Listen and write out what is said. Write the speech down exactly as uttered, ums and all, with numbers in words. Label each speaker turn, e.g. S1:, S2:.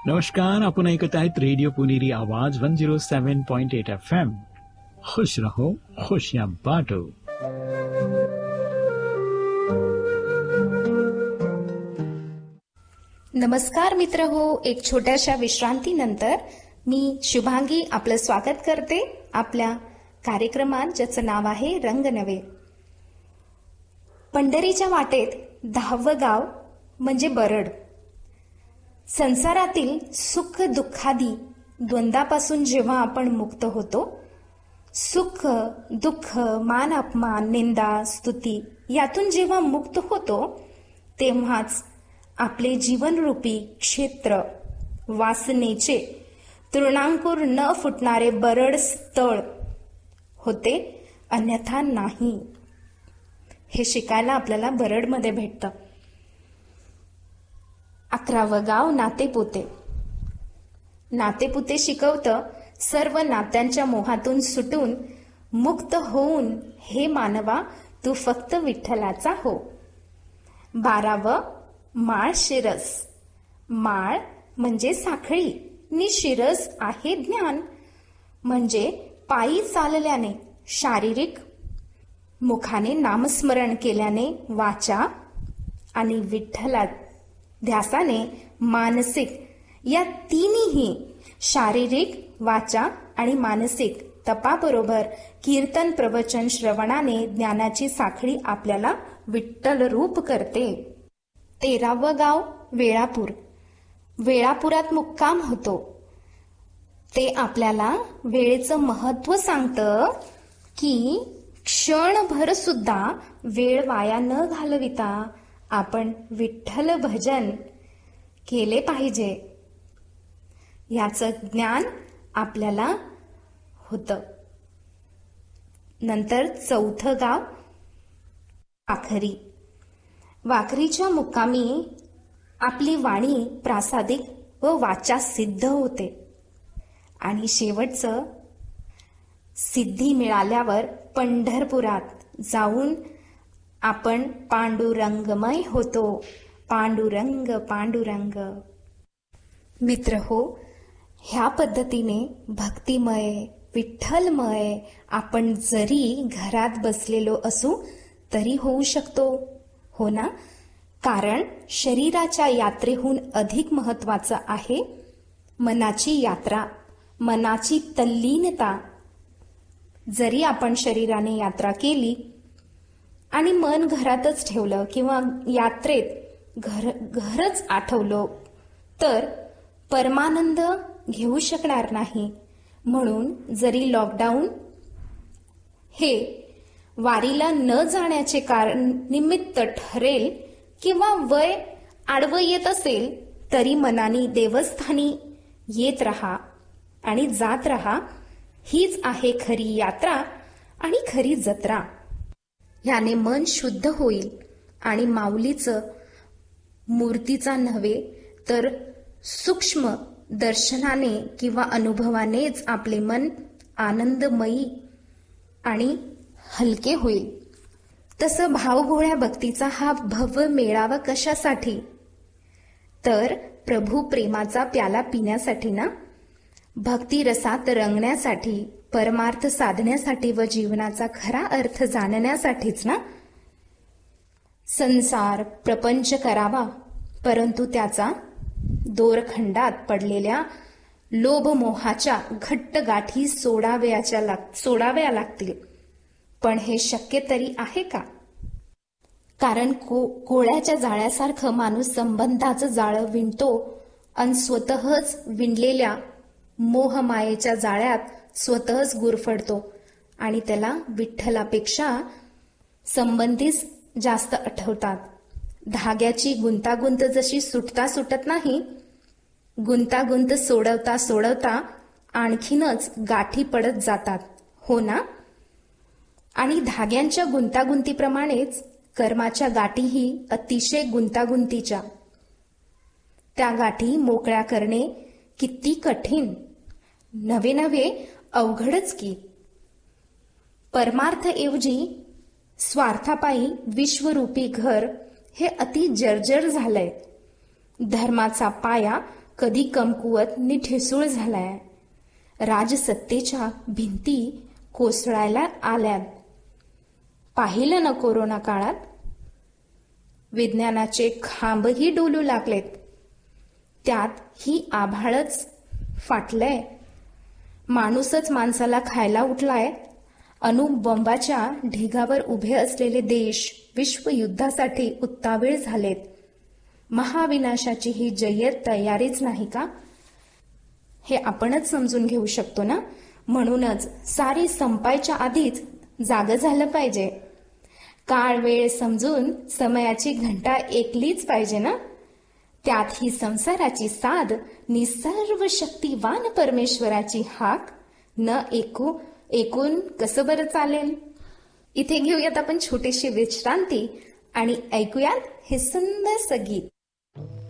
S1: नमस्कार, आपण ऐकत आहेत रेडिओ पुणेरी आवाज वन झिरो सेवन पॉइंट एट एफ एम. खुश रहो, खुशियां बांटो.
S2: नमस्कार मित्र हो, एक छोट्याशा विश्रांतीनंतर मी शुभांगी आपलं स्वागत करते आपल्या कार्यक्रमात, ज्याचं नाव आहे रंग नवे. पंढरीच्या वाटेत दहावं गाव म्हणजे बरड. संसारातील सुख दुःखादी द्वंद्वापासून जेव्हा आपण मुक्त होतो, सुख दुःख मान अपमान निंदा स्तुती यातून जेव्हा मुक्त होतो, तेव्हाच आपले जीवनरूपी क्षेत्र वासनेचे तृणांकुर न फुटणारे बरड स्थळ होते, अन्यथा नाही. हे शिकायला आपल्याला बरडमध्ये भेटतं. अकरावं गाव नातेपुते. नातेपुते शिकवतं, सर्व नात्यांच्या मोहातून सुटून मुक्त होऊन हे मानवा तू फक्त विठ्ठलाचा हो. बारावं माळ शिरस. माळ म्हणजे साखळी नि शिरस आहे ज्ञान, म्हणजे पायी चालल्याने शारीरिक, मुखाने नामस्मरण केल्याने वाचा आणि विठ्ठला ध्यासाने मानसिक, या तिन्ही शारीरिक वाचा आणि मानसिक तपाबरोबर कीर्तन प्रवचन श्रवणाने ज्ञानाची साखळी आपल्याला विठ्ठल रूप करते. तेरावं गाव वेळापूर. वेळापुरात मुक्काम होतो. ते आपल्याला वेळेचं महत्त्व सांगतं की क्षणभर सुद्धा वेळ वाया न घालविता आपण विठ्ठल भजन केले पाहिजे, याचं ज्ञान आपल्याला होतं. नंतर चौथं गाव वाखरी. वाखरीच्या मुक्कामी आपली वाणी प्रासादिक व वाचा सिद्ध होते. आणि शेवटचं, सिद्धी मिळाल्यावर पंढरपुरात जाऊन आपण पांडुरंगमय होतो. पांडुरंग पांडुरंग. मित्र हो, ह्या पद्धतीने भक्तिमय विठ्ठलमय आपण जरी घरात बसलेलो असू तरी होऊ शकतो, हो ना? कारण शरीराच्या यात्रेहून अधिक महत्वाचं आहे मनाची यात्रा, मनाची तल्लीनता. जरी आपण शरीराने यात्रा केली आणि मन घरातच ठेवलं किंवा यात्रेत घर घरच आठवलं तर परमानंद घेऊ शकणार नाही. म्हणून जरी लॉकडाऊन हे वारीला न जाण्याचे कारण निमित्त ठरेल किंवा वय आडवं येत असेल, तरी मनाने देवस्थानी येत रहा आणि जात रहा. हीच आहे खरी यात्रा आणि खरी जत्रा. याने मन शुद्ध होईल आणि माऊलीचं मूर्तीचा नव्हे तर सूक्ष्म दर्शनाने किंवा अनुभवानेच आपले मन आनंदमयी आणि हलके होईल. तसं भावभोळ्या भक्तीचा हा भव्य मेळावा कशासाठी? तर प्रभू प्रेमाचा प्याला पिण्यासाठी ना, भक्ती रसात रंगण्यासाठी, परमार्थ साधण्यासाठी व जीवनाचा खरा अर्थ जाणण्यासाठीच ना. संसार प्रपंच करावा, परंतु त्याचा दोरखंडात पडलेल्या लोभमोहाच्या घट्ट गाठी सोडाव्याच्या लाग सोडाव्या लागतील. पण हे शक्य तरी आहे का? कारण को कोळ्याच्या जाळ्यासारखं माणूस संबंधाचं जाळं विणतो आणि स्वतःच विणलेल्या मोहमायेच्या जाळ्यात स्वतःच गुरफडतो आणि त्याला विठ्ठलापेक्षा संबंधीच जास्त आठवतात. धाग्याची गुंतागुंत जशी सुटता सुटत नाही, गुंतागुंत सोडवता सोडवता आणखीनच गाठी पडत जातात, हो ना? आणि धाग्यांच्या गुंतागुंतीप्रमाणेच कर्माच्या गाठीही अतिशय गुंतागुंतीच्या. त्या गाठी मोकळ्या करणे किती कठीण, नवे नवे अवघडच की. परमार्थऐवजी स्वार्थापायी विश्वरूपी घर हे अति जर्जर झालंय. धर्माचा पाया कधी कमकुवत नि ठिसूळ झालाय. राजसत्तेच्या भिंती कोसळायला आल्यात. पाहिलं ना कोरोना काळात? विज्ञानाचे खांबही डोलू लागलेत. त्यात ही आभाळच फाटलंय. माणूसच माणसाला खायला उठलाय. अणुबॉम्बाच्या ढिगावर उभे असलेले देश विश्वयुद्धासाठी उत्तावेळ झालेत. महाविनाशाची ही जय्यत तयारीच नाही का? हे आपणच समजून घेऊ शकतो ना. म्हणूनच सारी संपायच्या आधीच जागं झालं पाहिजे. काळ वेळ समजून समयाची घंटा ऐकलीच पाहिजे ना. त्यात ही संसाराची साध नि सर्व शक्तिवान परमेश्वराची हाक न ऐकू ऐकून कसं बरं चालेल. इथे घेऊयात आपण छोटीशी विश्रांती आणि ऐकूयात हे सुंदर गीत.